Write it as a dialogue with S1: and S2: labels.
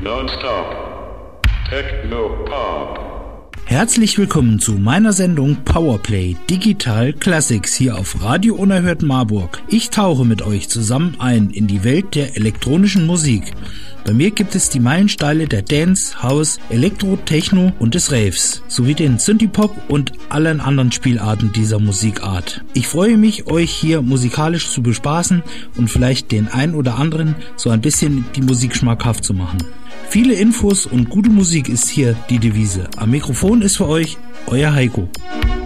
S1: Non-stop. Techno-pop.
S2: Herzlich willkommen zu meiner Sendung Powerplay Digital Classics hier auf Radio Unerhört Marburg. Ich tauche mit euch zusammen ein in die Welt der elektronischen Musik. Bei mir gibt es die Meilensteine der Dance, House, Elektro, Techno und des Raves, sowie den Synthie-Pop und allen anderen Spielarten dieser Musikart. Ich freue mich, euch hier musikalisch zu bespaßen und vielleicht den ein oder anderen so ein bisschen die Musik schmackhaft zu machen. Viele Infos und gute Musik ist hier die Devise. Am Mikrofon ist für euch euer Heiko.